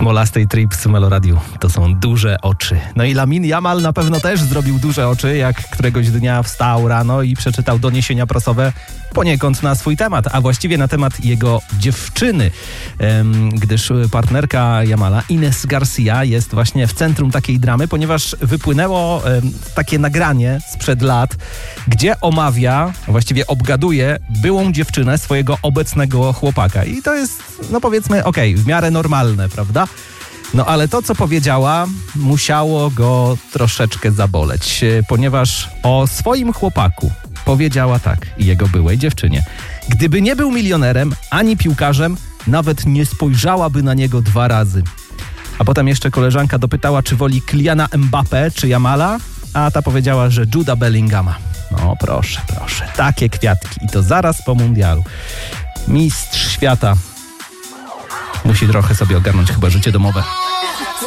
Molasty Trips w Meloradiu to są duże oczy. No i Lamine Yamal na pewno też zrobił duże oczy, jak któregoś dnia wstał rano i przeczytał doniesienia prasowe poniekąd na swój temat, a właściwie na temat jego dziewczyny, gdyż partnerka Yamala, Ines Garcia, jest właśnie w centrum takiej dramy, ponieważ wypłynęło takie nagranie sprzed lat, gdzie omawia, właściwie obgaduje byłą dziewczynę swojego obecnego chłopaka. I to jest, no powiedzmy, w miarę normalne, prawda? No ale to, co powiedziała, musiało go troszeczkę zaboleć, ponieważ o swoim chłopaku powiedziała tak, jego byłej dziewczynie: gdyby nie był milionerem ani piłkarzem, nawet nie spojrzałaby na niego 2 razy. A potem jeszcze koleżanka dopytała, czy woli Kyliana Mbappé czy Yamala, a ta powiedziała, że Juda Bellingama. No proszę, takie kwiatki i to zaraz po mundialu. Mistrz świata musi trochę sobie ogarnąć chyba życie domowe.